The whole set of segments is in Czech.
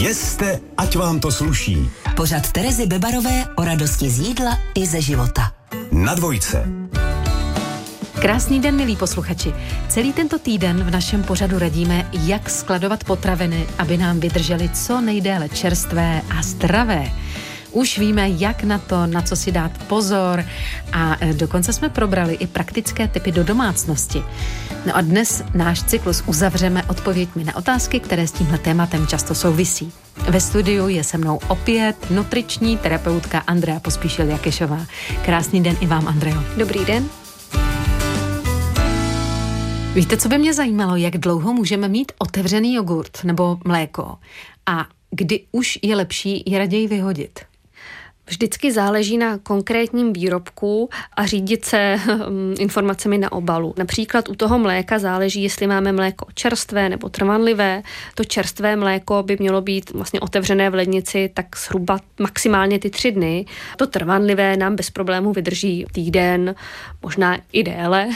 Jeste, ať vám to sluší. Pořad Terezy Bebarové o radosti z jídla i ze života. Na Dvojce. Krásný den, milí posluchači. Celý tento týden v našem pořadu radíme, jak skladovat potraviny, aby nám vydržely co nejdéle čerstvé a zdravé. Už víme, jak na to, na co si dát pozor a dokonce jsme probrali i praktické tipy do domácnosti. No a dnes náš cyklus uzavřeme odpověďmi na otázky, které s tímhle tématem často souvisí. Ve studiu je se mnou opět nutriční terapeutka Andrea Pospíšil-Jakešová. Krásný den i vám, Andreo. Dobrý den. Víte, co by mě zajímalo, jak dlouho můžeme mít otevřený jogurt nebo mléko a kdy už je lepší je raději vyhodit? Vždycky záleží na konkrétním výrobku a řídit se informacemi na obalu. Například u toho mléka záleží, jestli máme mléko čerstvé nebo trvanlivé. To čerstvé mléko by mělo být vlastně otevřené v lednici tak zhruba maximálně ty 3 dny. To trvanlivé nám bez problémů vydrží týden, možná i déle.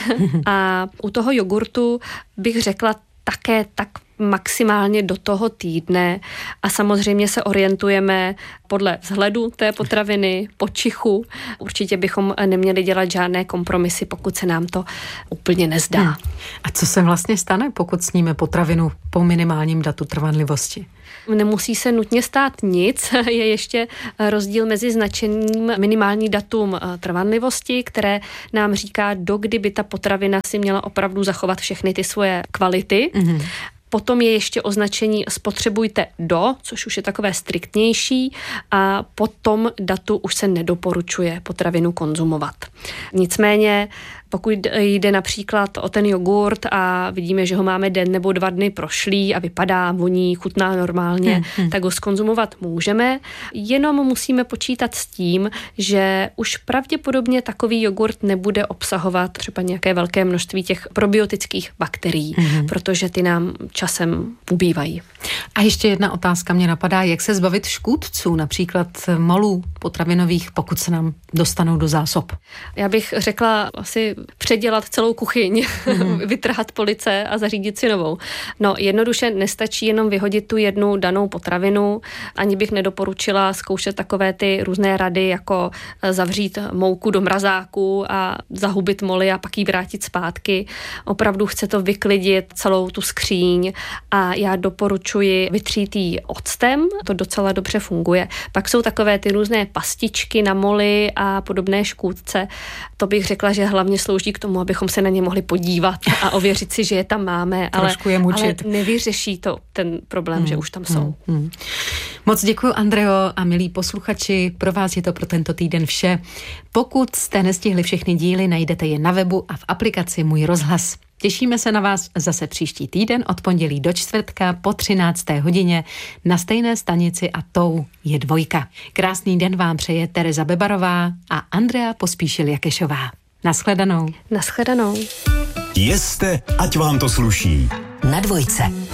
A u toho jogurtu bych řekla také tak maximálně do toho týdne a samozřejmě se orientujeme podle vzhledu té potraviny, počichu. Určitě bychom neměli dělat žádné kompromisy, pokud se nám to úplně nezdá. A co se vlastně stane, pokud sníme potravinu po minimálním datu trvanlivosti? Nemusí se nutně stát nic, je ještě rozdíl mezi značením minimální datum trvanlivosti, které nám říká, dokdy by ta potravina si měla opravdu zachovat všechny ty svoje kvality. Potom je ještě označení spotřebujte do, což už je takové striktnější a po tom datu už se nedoporučuje potravinu konzumovat. Nicméně, pokud jde například o ten jogurt a vidíme, že ho máme den nebo 2 dny prošlý a vypadá, voní, chutná normálně, tak ho zkonzumovat můžeme, jenom musíme počítat s tím, že už pravděpodobně takový jogurt nebude obsahovat třeba nějaké velké množství těch probiotických bakterií, protože ty nám časem ubývají. A ještě jedna otázka mě napadá, jak se zbavit škůdců, například molů potravinových, pokud se nám dostanou do zásob. Já bych řekla asi předělat celou kuchyň, vytrhat police a zařídit si novou. No, jednoduše nestačí jenom vyhodit tu jednu danou potravinu, ani bych nedoporučila zkoušet takové ty různé rady, jako zavřít mouku do mrazáku a zahubit moly a pak ji vrátit zpátky. Opravdu chce to vyklidit celou tu skříň a já doporučuji vytřít ji octem, to docela dobře funguje. Pak jsou takové ty různé pastičky na moly a podobné škůdce. To bych řekla, že hlavně slouží k tomu, abychom se na ně mohli podívat a ověřit si, že je tam máme, ale nevyřeší to ten problém, že už tam jsou. Moc děkuji, Andreo, a milí posluchači, pro vás je to pro tento týden vše. Pokud jste nestihli všechny díly, najdete je na webu a v aplikaci Můj rozhlas. Těšíme se na vás zase příští týden od pondělí do čtvrtka po 13. hodině na stejné stanici a tou je Dvojka. Krásný den vám přeje Tereza Bebarová a Andrea Pospíšil-Jakešová. Naschledanou. Naschledanou. Jeste, ať vám to sluší. Na Dvojce.